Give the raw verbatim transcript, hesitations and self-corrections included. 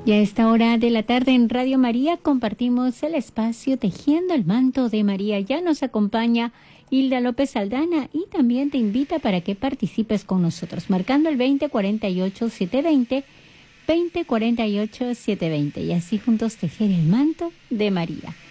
Y a esta hora de la tarde en Radio María compartimos el espacio Tejiendo el Manto de María. Ya nos acompaña Hilda López Aldana y también te invita para que participes con nosotros, marcando el veinte cuarenta y ocho setecientos veinte, veinte cuarenta y ocho setecientos veinte y así juntos tejer el manto de María.